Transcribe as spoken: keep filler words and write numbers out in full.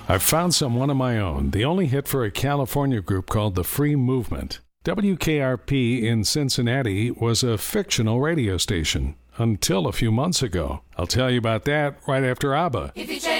I've found someone of my own, the only hit for a California group called the Free Movement. W K R P in Cincinnati was a fictional radio station until a few months ago. I'll tell you about that right after ABBA. If you